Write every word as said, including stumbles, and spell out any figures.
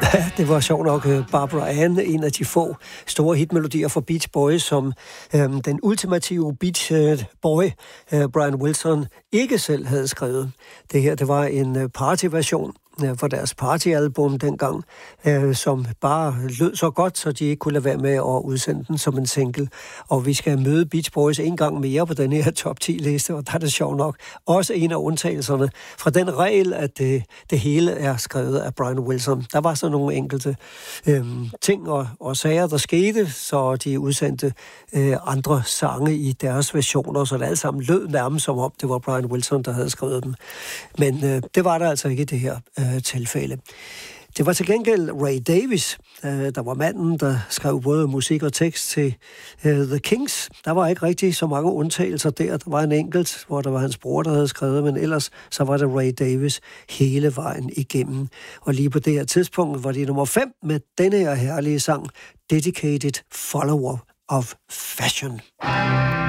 Det var sjovt nok Barbara Ann, en af de få store hitmelodier fra Beach Boys, som øhm, den ultimative Beach Boy, øh, Brian Wilson, ikke selv havde skrevet. Det her, det var en partyversion for deres partyalbum dengang, øh, som bare lød så godt, så de ikke kunne lade være med at udsende den som en single. Og vi skal møde Beach Boys en gang mere på den her top ti-liste, og der er det sjovt nok også en af undtagelserne fra den regel, at det, det hele er skrevet af Brian Wilson. Der var så nogle enkelte øh, ting og, og sager, der skete, så de udsendte øh, andre sange i deres versioner, så det alt sammen lød nærmest som om, det var Brian Wilson, der havde skrevet dem. Men øh, det var der altså ikke i det her øh, tilfælde. Det var til gengæld Ray Davies, øh, der var manden, der skrev både musik og tekst til øh, The Kings. Der var ikke rigtig så mange undtagelser der. Der var en enkelt, hvor der var hans bror, der havde skrevet, men ellers så var det Ray Davies hele vejen igennem. Og lige på det her tidspunkt var det nummer fem med denne her herlige sang, Dedicated Follower of Fashion.